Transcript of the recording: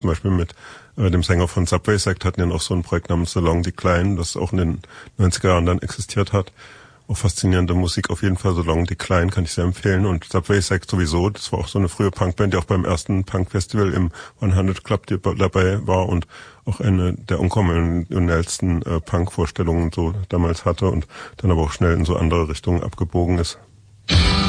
Zum Beispiel mit dem Sänger von Subway Sect hatten ja noch so ein Projekt namens Along Decline, das auch in den 90er Jahren dann existiert hat. Auch faszinierende Musik auf jeden Fall. Along Decline kann ich sehr empfehlen. Und Subway Sect sowieso, das war auch so eine frühe Punkband, die auch beim ersten Punk-Festival im 100 Club dabei war und auch eine der unkonventionellsten Punk-Vorstellungen so damals hatte und dann aber auch schnell in so andere Richtungen abgebogen ist.